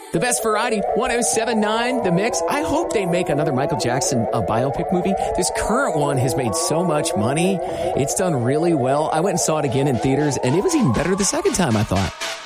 The best variety, 107.9 The Mix. I hope they make another Michael Jackson biopic movie. This current one has made so much money. It's done really well. I went and saw it again in theaters, and it was even better the second time, I thought.